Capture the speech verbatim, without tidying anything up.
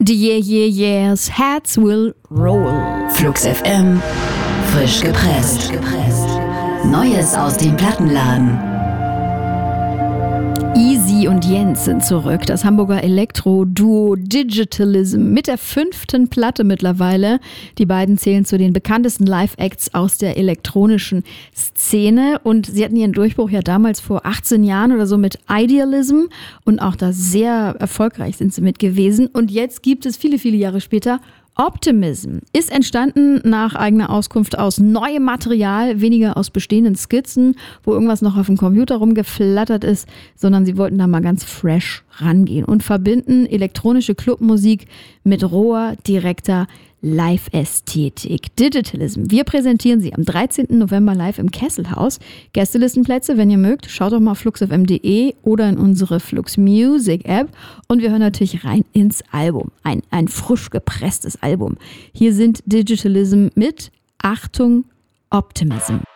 Die Yeah Yeah Yeahs, Heads Will Roll. Flux F M, frisch gepresst. Neues aus dem Plattenladen. Easy und Jens sind zurück. Das Hamburger Elektro-Duo Digitalism mit der fünften Platte mittlerweile. Die beiden zählen zu den bekanntesten Live-Acts aus der elektronischen Szene. Und sie hatten ihren Durchbruch ja damals vor achtzehn Jahren oder so mit Idealism. Und auch da sehr erfolgreich sind sie mit gewesen. Und jetzt gibt es viele, viele Jahre später Optimism. Ist entstanden nach eigener Auskunft aus neuem Material, weniger aus bestehenden Skizzen, wo irgendwas noch auf dem Computer rumgeflattert ist, sondern sie wollten da mal ganz fresh rangehen und verbinden elektronische Clubmusik mit roher, direkter Live-Ästhetik. Digitalism. Wir präsentieren sie am dreizehnten November live im Kesselhaus. Gästelistenplätze, wenn ihr mögt, schaut doch mal auf flux f m punkt d e oder in unsere Flux Music App. Und wir hören natürlich rein ins Album. Ein, ein frisch gepresstes Album. Hier sind Digitalism mit Achtung, Optimism.